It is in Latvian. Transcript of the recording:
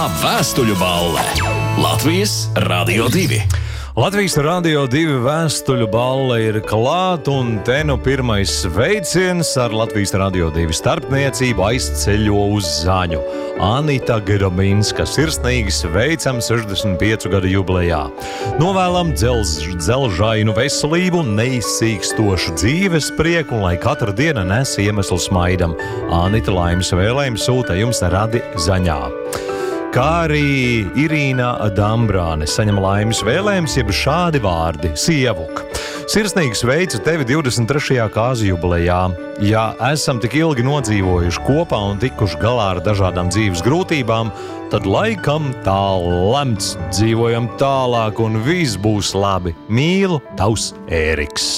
Vēstuļu balve. Latvijas Radio 2. Latvijas Radio 2 vēstuļu balle ir klāt, un te nu pirmais sveiciens ar Latvijas Radio 2 starpniecību aizceļo uz Zaņu. Anita Gerobinska sirsnīgi sveicam 65 gadu jubilejā. Novēlam dzelžainu veselību, neizsīkstošu dzīves prieku, un lai katra diena nes iemeslu smaidam. Anita laimes vēlējums sūta jums Radi Zaņā. Kā arī Irīna Dambrāne saņem laimes vēlējums, jeb šādi vārdi - Sievuk. Sirsnīgi sveicu tevi 23. kāzu jubilejā. Ja esam tik ilgi nodzīvojuši kopā un tikuši galā ar dažādām dzīves grūtībām, tad laikam tā lemts. Dzīvojam tālāk un viss būs labi. Mīlu, tavs Ēriks.